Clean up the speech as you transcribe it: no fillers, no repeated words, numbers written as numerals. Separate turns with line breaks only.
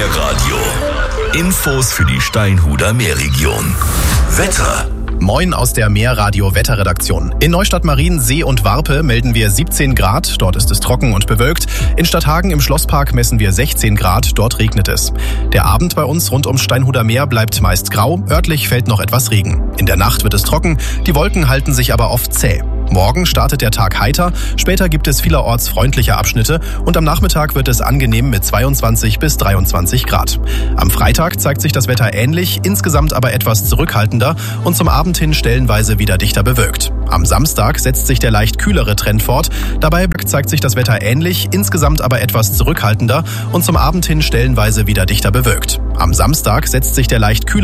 Wetterradio. Infos für die Steinhuder Meerregion. Wetter.
Moin aus der Meerradio-Wetterredaktion. In Neustadt-Marien, See und Warpe melden wir 17 Grad, dort ist es trocken und bewölkt. In Stadthagen im Schlosspark messen wir 16 Grad, dort regnet es. Der Abend bei uns rund ums Steinhuder Meer bleibt meist grau, örtlich fällt noch etwas Regen. In der Nacht wird es trocken, die Wolken halten sich aber oft zäh. Morgen startet der Tag heiter, später gibt es vielerorts freundliche Abschnitte und am Nachmittag wird es angenehm mit 22 bis 23 Grad. Am Freitag zeigt sich das Wetter ähnlich, insgesamt aber etwas zurückhaltender und zum Abend hin stellenweise wieder dichter bewölkt. Am Samstag setzt sich der leicht kühlere Trend fort, dabei zeigt sich das Wetter ähnlich, insgesamt aber etwas zurückhaltender und zum Abend hin stellenweise wieder dichter bewölkt. Am Samstag setzt sich der leicht kühlere